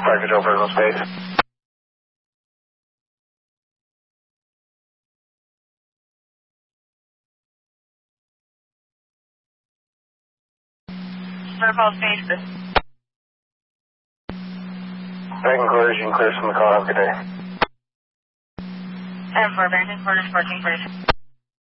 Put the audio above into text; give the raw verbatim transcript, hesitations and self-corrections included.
Package over in space. Vertical space. Second collision clears from the call. Have a good day. And for abandoned quarters, parking bridge.